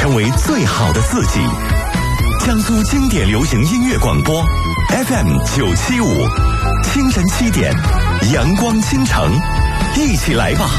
成为最好的自己。江苏经典流行音乐广播 FM975，清晨7点，阳光倾城，一起来吧。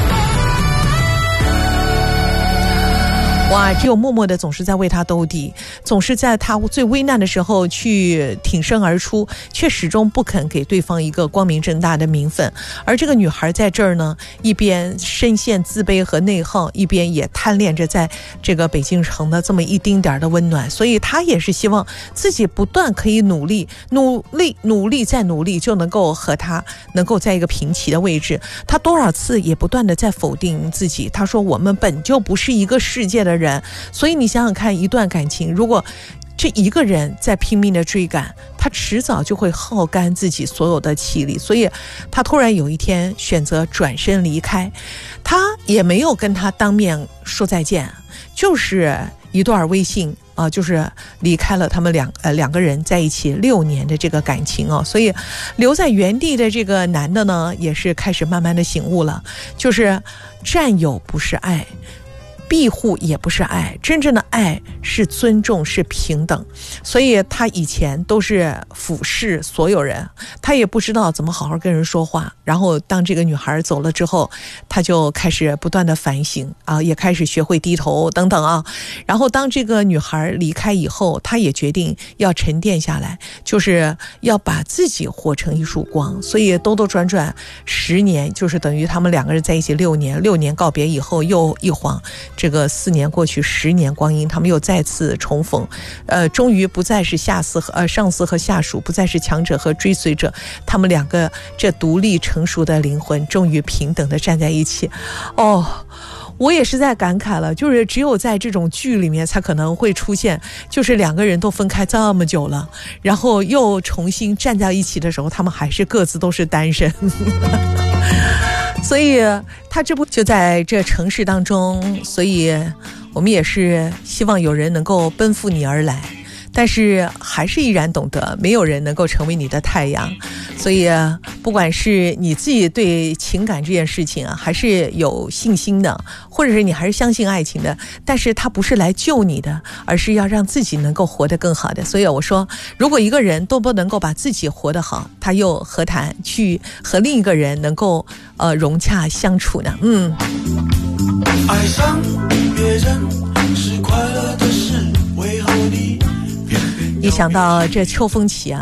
哇，只有默默的总是在为他兜底，总是在他最危难的时候去挺身而出，却始终不肯给对方一个光明正大的名分。而这个女孩在这儿呢，一边深陷自卑和内耗，一边也贪恋着在这个北京城的这么一丁点的温暖，所以她也是希望自己不断可以努力再努力，就能够和他能够在一个平齐的位置。她多少次也不断的在否定自己，她说我们本就不是一个世界的人。所以你想想看，一段感情如果这一个人在拼命的追赶，他迟早就会耗干自己所有的气力。所以他突然有一天选择转身离开，他也没有跟他当面说再见，就是一段微信就是离开了他们两个人在一起6年的这个感情所以留在原地的这个男的呢，也是开始慢慢的醒悟了，就是占有不是爱，庇护也不是爱，真正的爱是尊重，是平等。所以他以前都是俯视所有人，他也不知道怎么好好跟人说话。然后当这个女孩走了之后，他就开始不断的反省也开始学会低头等等然后当这个女孩离开以后，他也决定要沉淀下来，就是要把自己活成一束光。所以兜兜转转10年，就是等于他们两个人在一起6年告别以后，又一晃这个4年过去，10年光阴，他们又再次重逢，终于不再是上司和下属，不再是强者和追随者，他们两个这独立成熟的灵魂，终于平等的站在一起。我也是在感慨了，就是只有在这种剧里面才可能会出现，就是两个人都分开这么久了，然后又重新站在一起的时候，他们还是各自都是单身。所以他这部就在这城市当中，所以我们也是希望有人能够奔赴你而来，但是还是依然懂得没有人能够成为你的太阳。所以不管是你自己对情感这件事情还是有信心的，或者是你还是相信爱情的，但是它不是来救你的，而是要让自己能够活得更好的。所以我说，如果一个人都不能够把自己活得好，他又何谈去和另一个人能够融洽相处呢？ 爱上别人是快乐的事，为何你一想到这秋风起